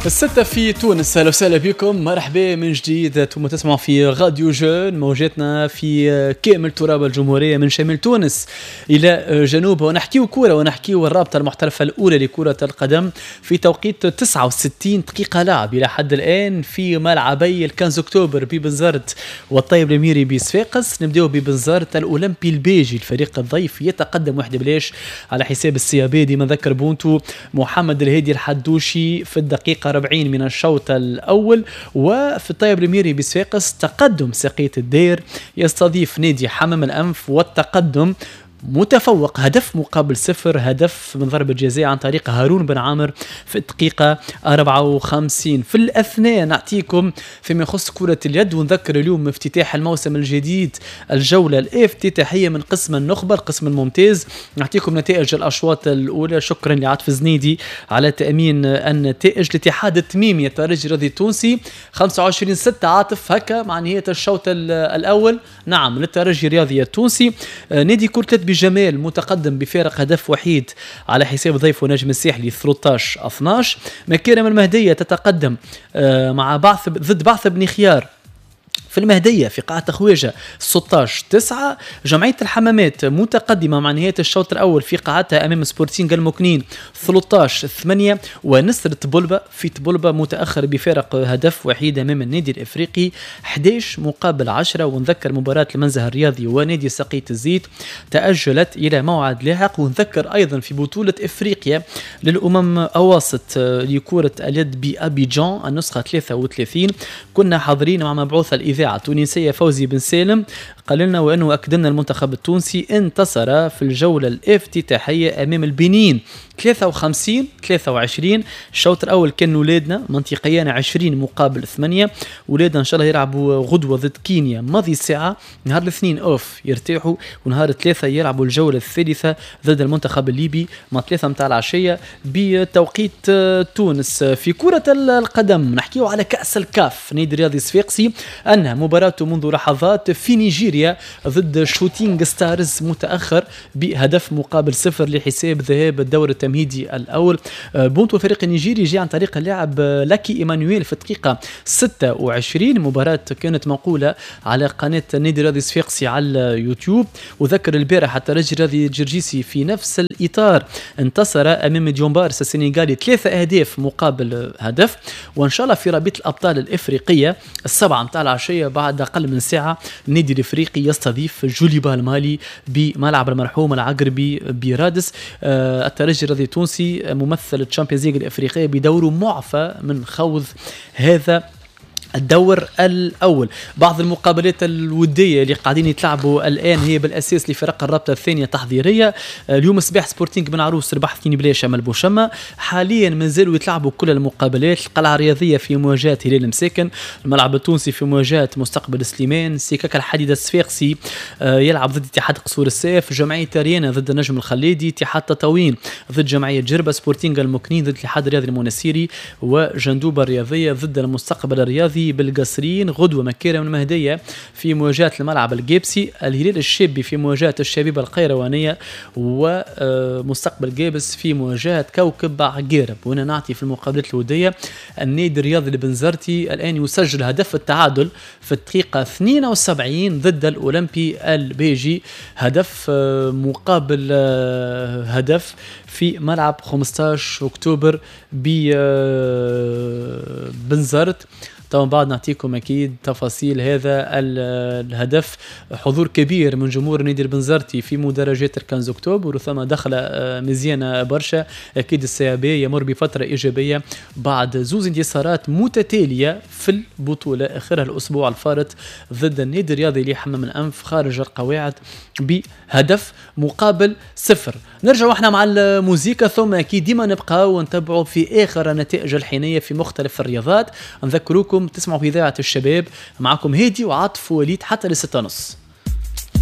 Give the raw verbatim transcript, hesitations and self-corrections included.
الستة في تونس. أهلا وسهلا بكم، مرحبا من جديد. ثم تسمعوا في راديو جون، موجاتنا في كامل تراب الجمهورية من شمال تونس إلى جنوبها، ونحكيو كورة ونحكيو الرابطة المحترفة الأولى لكرة القدم في توقيت تسعة وستين دقيقة لعب إلى حد الآن في ملعبي الخامس أكتوبر ببنزرت والطيب الأميري بصفاقس. نبدأ ببنزرت، الأولمبي البيجي الفريق الضيف يتقدم واحد بلاش على حساب السيابادي. من ذكر بونتو محمد الهادي الحدوشي في الدقيقة أربعين من الشوط الأول. وفي الطيب الأميري بصفاقس تقدم ساقية الدير يستضيف نادي حمام الأنف، والتقدم متفوق هدف مقابل صفر، هدف من ضربة جزاء عن طريق هارون بن عامر في الدقيقة أربعة وخمسين. في الأثناء نعطيكم فيما يخص كرة اليد، ونذكر اليوم افتتاح الموسم الجديد، الجولة الافتتاحية من قسم النخبة القسم الممتاز. نعطيكم نتائج الأشواط الأولى. شكرا لعاطف زنيدي على تأمين النتائج. الاتحاد التميمي الترجي الرياضي التونسي خمسة وعشرين ستة. عاطف هكا مع نهاية الشوط الأول. نعم للترجي الرياضي التونسي. نادي كرة بجمال متقدم بفارق هدف وحيد على حساب ضيفه نجم الساحلي ثلاثة عشر اثنا عشر. مكارم المهدية تتقدم مع بعث ضد بعث بن خيار في المهدية في قاعة خواجة ستة عشر تسعة. جمعية الحمامات متقدمة مع نهاية الشوط الأول في قاعتها أمام سبورتينغ المكنين ثلاثة عشر ثمانية. ونسر تبولبا في تبولبا متأخر بفارق هدف وحيد أمام النادي الإفريقي أحد عشر مقابل عشرة. ونذكر مباراة المنزه الرياضي ونادي سقية الزيت تأجلت إلى موعد لاحق. ونذكر أيضا في بطولة إفريقيا للأمم أواسط لكرة اليد بأبيجان النسخة ثلاثة وثلاثين، كنا حاضرين مع مبعوث الإذاعة التونسية فوزي بن سالم. قال لنا وأنه أكدنا المنتخب التونسي انتصر في الجولة الافتتاحية أمام البنين ثلاثة وخمسين ثلاثة وعشرين. الشوط الأول كان ولادنا منطقيا عشرين مقابل ثمانية. ولادنا إن شاء الله يلعبوا غدوة ضد كينيا ماضي الساعة. نهار الاثنين أوف يرتاحوا، ونهار الثلاثة يلعبوا الجولة الثالثة ضد المنتخب الليبي مع ثلاثة متاع العشية بتوقيت تونس. في كرة القدم نحكيه على كأس الكاف. نادي الرياضي صفاقسي أنهى مباراته منذ لحظات في نيجيريا ضد شوتينغ ستارز متأخر بهدف مقابل صفر لحساب ذهاب الدور التمهيدي الأول. بونتو الفريق النيجيري جاء عن طريق اللاعب لاكي إيمانويل في الدقيقة ستة وعشرين. مباراة كانت منقولة على قناة النادي الرياضي صفاقسي على يوتيوب. وذكر البارح الترجي الرياضي جرجيسي في نفس الإطار انتصر أمام ديومبارس السنغالي ثلاثة أهداف مقابل هدف. وإن شاء الله في رابطة الأبطال الإفريقية السبعة متاع العشية بعد أقل من ساعة النادي الإفريقي يستضيف جوليبا المالي بملعب المرحوم العقربي برادس. آه الترجي الرياضي التونسي ممثل الشامبيونز ليج الإفريقية بدوره معفى من خوض هذا الدور الأول. بعض المقابلات الودية اللي قاعدين يتلعبوا الآن هي بالأساس لفرق الرابطة الثانية تحضيرية. اليوم صباح سبورتينغ بن عروس ربح كيني بلاش أمل بوشمة. حاليا منزلوا يتلعبوا كل المقابلات. القلعة الرياضية في مواجهة هلال مساكن، الملعب التونسي في مواجهة مستقبل سليمان، سيكاك الحديدة الصفاقسي يلعب ضد اتحاد قصور السيف، جمعية ريانا ضد النجم الخليدي، اتحاد تطاوين ضد جمعية جربة، سبورتينغ المكنين ضد الاتحاد الرياضي المنسيري، وجندوبة الرياضية ضد المستقبل الرياضي بالقصرين. غدوة مكارم المهدية في مواجهة الملعب الجيبسي، الهلال الشابي في مواجهة الشبيبة القيروانية، ومستقبل جابس في مواجهة كوكب عقارب. وهنا نعطي في المقابلات الودية النادي الرياضي البنزرتي الآن يسجل هدف التعادل في الدقيقة اثنين وسبعين ضد الأولمبي البيجي، هدف مقابل هدف في ملعب خمسة عشر أكتوبر ببنزرت. طبعا بعد نعطيكم أكيد تفاصيل هذا الهدف. حضور كبير من جمهور نادي البنزرتي في مدرجات الخامس أكتوبر، وثم دخل مزيانة برشا. أكيد السيابي يمر بفترة إيجابية بعد زوز انتصارات متتالية في البطولة، آخرها الأسبوع الفارط ضد النادي الرياضي لحمام الأنف خارج القواعد بهدف مقابل صفر. نرجع واحنا مع الموسيقى، ثم أكيد ديما نبقى ونتابعوا في آخر نتائج الحينية في مختلف الرياضات. نذكروكم تسمعوا في إذاعة الشباب، معكم هادي وعاطف ووليد حتى لستة ونص.